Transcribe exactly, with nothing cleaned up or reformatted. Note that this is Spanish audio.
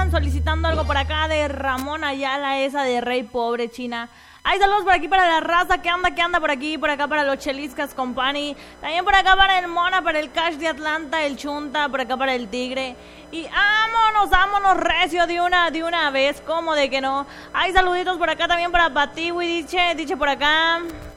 andan solicitando algo por acá de Ramón Ayala, esa de Rey Pobre, China. Hay saludos por aquí para la raza que anda, que anda por aquí, por acá para los Cheliscas Company. También por acá para el Mona, para el Cash de Atlanta, el Chunta, por acá para el Tigre. Y vámonos, vámonos recio de una, de una vez, ¿cómo de que no? Hay saluditos por acá también para Patiwi, dice, dice por acá.